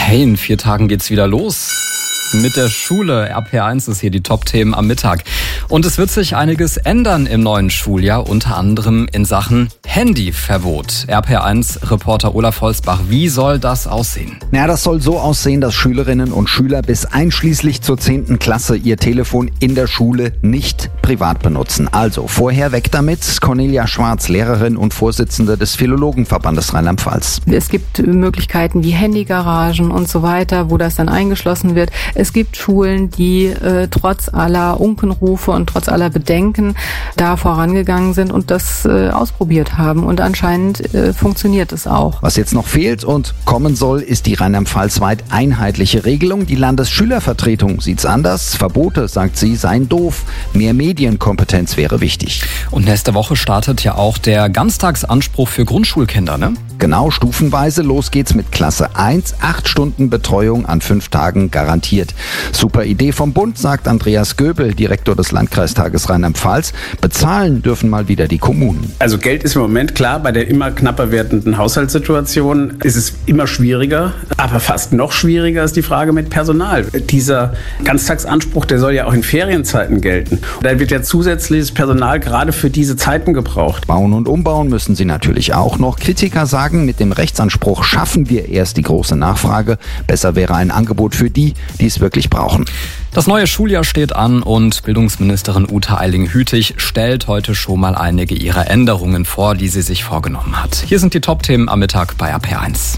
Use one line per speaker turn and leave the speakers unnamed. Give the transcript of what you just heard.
Hey, in 4 Tagen geht's wieder los. Mit der Schule. RPR1 ist hier die Top-Themen am Mittag. Und es wird sich einiges ändern im neuen Schuljahr, unter anderem in Sachen Handyverbot. RPR1-Reporter Olaf Holzbach, wie soll das aussehen?
Das soll so aussehen, dass Schülerinnen und Schüler bis einschließlich zur 10. Klasse ihr Telefon in der Schule nicht privat benutzen. Also vorher weg damit. Cornelia Schwarz, Lehrerin und Vorsitzende des Philologenverbandes Rheinland-Pfalz.
Es gibt Möglichkeiten wie Handygaragen und so weiter, wo das dann eingeschlossen wird. Es gibt Schulen, die trotz aller Unkenrufe und trotz aller Bedenken da vorangegangen sind und das ausprobiert haben. Und anscheinend funktioniert es auch.
Was jetzt noch fehlt und kommen soll, ist die Rheinland-Pfalz-weit einheitliche Regelung. Die Landesschülervertretung sieht's anders. Verbote, sagt sie, seien doof. Mehr Medienkompetenz wäre wichtig.
Und nächste Woche startet ja auch der Ganztagsanspruch für Grundschulkinder, ne?
Genau, stufenweise. Los geht's mit Klasse 1. 8 Stunden Betreuung an 5 Tagen garantiert. Super Idee vom Bund, sagt Andreas Göbel, Direktor des Landkreistages Rheinland-Pfalz. Bezahlen dürfen mal wieder die Kommunen.
Also Geld ist im Moment klar, bei der immer knapper werdenden Haushaltssituation ist es immer schwieriger. Aber fast noch schwieriger ist die Frage mit Personal. Dieser Ganztagsanspruch, der soll ja auch in Ferienzeiten gelten. Da wird ja zusätzliches Personal gerade für diese Zeiten gebraucht.
Bauen und umbauen müssen sie natürlich auch noch. Kritiker sagen, mit dem Rechtsanspruch schaffen wir erst die große Nachfrage. Besser wäre ein Angebot für die es wirklich brauchen.
Das neue Schuljahr steht an und Bildungsministerin Uta Eiling-Hütig stellt heute schon mal einige ihrer Änderungen vor, die sie sich vorgenommen hat. Hier sind die Top-Themen am Mittag bei RPR1.